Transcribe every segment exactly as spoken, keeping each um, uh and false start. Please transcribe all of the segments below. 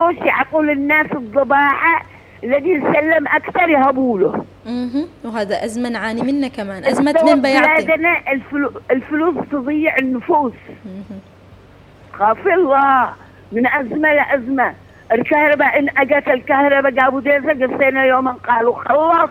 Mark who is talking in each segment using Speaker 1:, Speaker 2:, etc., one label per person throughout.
Speaker 1: الفلوس يعطوا للناس الضباعة، الذي يسلم أكثر يهبوا له.
Speaker 2: وهذا أزمة نعاني منه كمان، أزمة من بيعطي.
Speaker 1: بلادنا الفلو... الفلوس تضيع النفوس. خاف الله من أزمة لأزمة. الكهرباء إن أجت الكهرباء جابوا ديزة قصينا يوما قالوا خلص،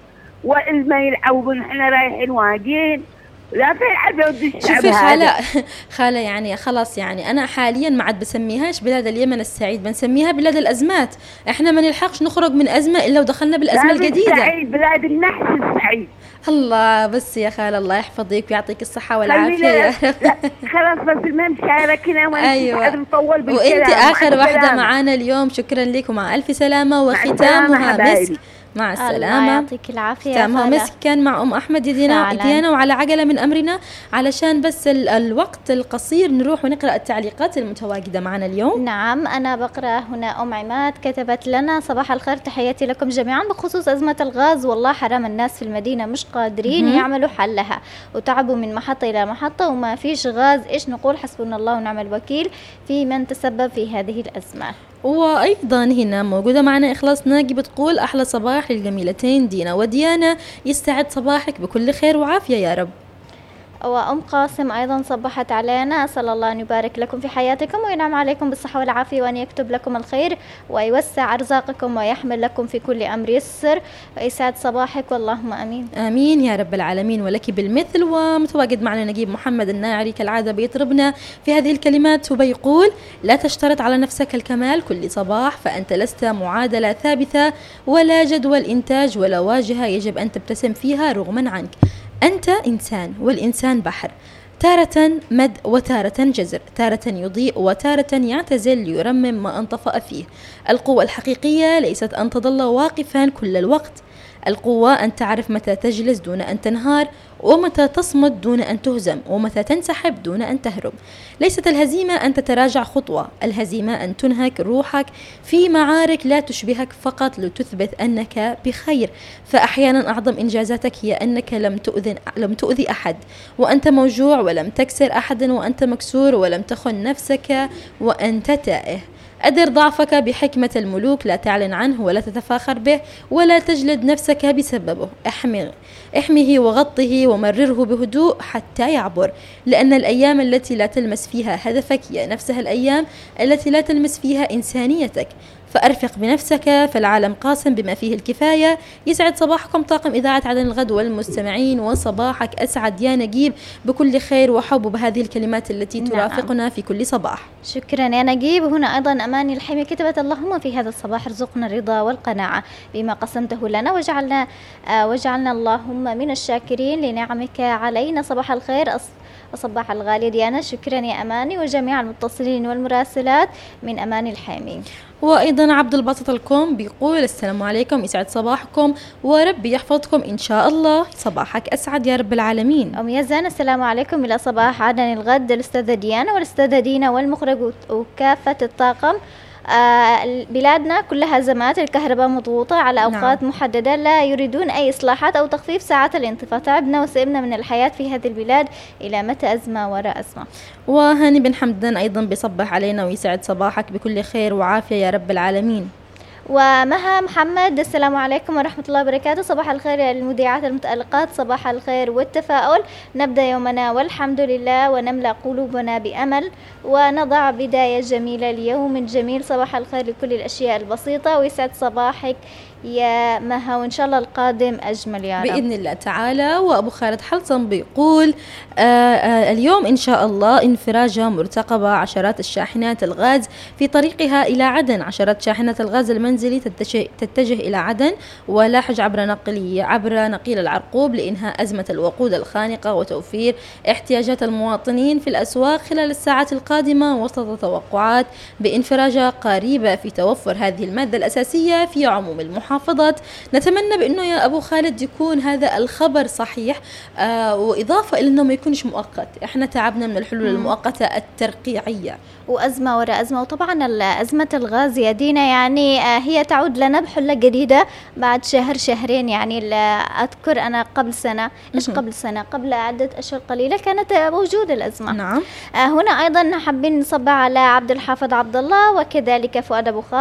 Speaker 1: والما يلعبوا إحنا رايحين واجين، لا في عدد الشعب.
Speaker 2: شوفي خالة خالة يعني خلاص، يعني أنا حاليا ما عاد بسميهاش بلاد اليمن السعيد، بنسميها بلاد الأزمات. إحنا ما نلحقش نخرج من أزمة إلا ودخلنا بالأزمة الجديدة.
Speaker 1: السعيد بلاد النحس السعيد.
Speaker 2: الله بس يا خالة، الله يحفظك ويعطيك الصحة والعافية يا رب.
Speaker 1: خلاص بس المهم شاركنا وانت
Speaker 2: أيوة.
Speaker 1: نطول بالكلام.
Speaker 2: وانت آخر واحدة معانا اليوم، شكرا لك ومع ألف سلامة. وختامها مسك. مع السلامة.
Speaker 3: الله يعطيك العافية.
Speaker 2: ختامها مسك كان مع أم أحمد يدينا ديانا وعلى عجلة من أمرنا، علشان بس ال الوقت القصير نروح ونقرأ التعليقات المتواجدة معنا اليوم.
Speaker 3: نعم أنا بقرأ هنا. أم عماد كتبت لنا: صباح الخير، تحياتي لكم جميعا بخصوص أزمة الغاز، والله حرام الناس في المدينة مش قادرين م- يعملوا حلها، وتعبوا من محطة إلى محطة وما فيش غاز. إيش نقول؟ حسبنا الله ونعم الوكيل في من تسبب في هذه الأزمة.
Speaker 2: وأيضا هنا موجودة معنا إخلاص ناجي بتقول: أحلى صباح للجميلتين دينا وديانا، يستعد صباحك بكل خير وعافية يا رب.
Speaker 3: وأم قاسم أيضا صبحت علينا: أسأل الله أن يبارك لكم في حياتكم وينعم عليكم بالصحة والعافية، وأن يكتب لكم الخير ويوسع أرزاقكم ويحمل لكم في كل أمر يسر، ويسعد صباحك واللهم أمين.
Speaker 2: آمين يا رب العالمين ولك بالمثل. ومتواجد معنا نجيب محمد الناعري كالعادة بيطربنا في هذه الكلمات وبيقول: لا تشترط على نفسك الكمال كل صباح، فأنت لست معادلة ثابتة ولا جدول إنتاج ولا واجهة يجب أن تبتسم فيها رغما عنك. أنت إنسان، والإنسان بحر، تارة مد وتارة جزر، تارة يضيء وتارة يعتزل ليرمم ما انطفأ فيه. القوة الحقيقية ليست أن تظل واقفا كل الوقت، القوة أن تعرف متى تجلس دون أن تنهار، ومتى تصمد دون أن تهزم، ومتى تنسحب دون أن تهرب. ليست الهزيمة أن تتراجع خطوة، الهزيمة أن تنهك روحك في معارك لا تشبهك فقط لتثبت أنك بخير. فأحيانا أعظم إنجازاتك هي أنك لم تؤذن لم تؤذي أحد وأنت موجوع، ولم تكسر أحدا وأنت مكسور، ولم تخن نفسك وأنت تائه. أدر ضعفك بحكمة الملوك، لا تعلن عنه ولا تتفاخر به ولا تجلد نفسك بسببه. احمه احمه وغطه ومرره بهدوء حتى يعبر، لأن الأيام التي لا تلمس فيها هدفك هي نفسها الأيام التي لا تلمس فيها إنسانيتك. فأرفق بنفسك، فالعالم قاسم بما فيه الكفاية. يسعد صباحكم طاقم إذاعة عدن الغد والمستمعين، وصباحك أسعد يا نجيب بكل خير وحب بهذه الكلمات التي ترافقنا في كل صباح.
Speaker 3: شكرا يا نجيب. هنا أيضا أماني الحمي كتبت: اللهم في هذا الصباح ارزقنا الرضا والقناعة بما قسمته لنا، وجعلنا آه وجعلنا اللهم من الشاكرين لنعمك علينا. صباح الخير وصباح الغالية ديانا. شكرا يا أماني وجميع المتصلين والمراسلات من أماني الحمي.
Speaker 2: وأيضا عبد الباسط الكوم بيقول: السلام عليكم، يسعد صباحكم وربي يحفظكم إن شاء الله، صباحك أسعد يا رب العالمين.
Speaker 3: أم يزن: السلام عليكم، إلى صباح عدن الغد، الأستاذة ديانا والأستاذة دينا والمخرج وكافة الطاقم. آه بلادنا كلها أزمات، الكهرباء مضغوطة على أوقات نعم. محددة، لا يريدون أي إصلاحات أو تخفيف ساعات الانطفاء. تعبنا وسئمنا من الحياة في هذه البلاد، إلى متى أزمة وراء أزمة.
Speaker 2: وهاني بن حمدان أيضا بيصبح علينا ويسعد صباحك بكل خير وعافية يا رب العالمين.
Speaker 3: ومها محمد: السلام عليكم ورحمة الله وبركاته، صباح الخير للمذيعات المتألقات، صباح الخير والتفاؤل، نبدأ يومنا والحمد لله ونملأ قلوبنا بأمل ونضع بداية جميلة ليوم جميل. صباح الخير لكل الأشياء البسيطة، ويسعد صباحك يا مها، وإن شاء الله القادم أجمل يا رب
Speaker 2: بإذن الله تعالى. وأبو خالد حلصم بيقول: آآ آآ اليوم إن شاء الله انفراجة مرتقبة عشرات الشاحنات الغاز في طريقها إلى عدن. عشرات شاحنات الغاز المنزلي تتجه, تتجه إلى عدن ولاحج عبر نقل عبر نقيل العرقوب لإنهاء أزمة الوقود الخانقة وتوفير احتياجات المواطنين في الأسواق خلال الساعات القادمة، وسط توقعات بانفراجة قريبة في توفر هذه المادة الأساسية في عموم المحافظات. محافظات. نتمنى بأنه يا أبو خالد يكون هذا الخبر صحيح، آه وإضافة إلى أنه ما يكونش مؤقت. إحنا تعبنا من الحلول مم. المؤقتة الترقيعية،
Speaker 3: وأزمة وراء أزمة. وطبعا أزمة الغاز يا دينا يعني آه هي تعود لنا بحلة جديدة بعد شهر شهرين. يعني أذكر أنا قبل سنة إيش قبل سنة قبل عدة أشهر قليلة كانت موجودة الأزمة.
Speaker 2: نعم.
Speaker 3: آه هنا أيضا حابين نصب على عبد الحافظ عبد الله وكذلك فؤاد أبو خالد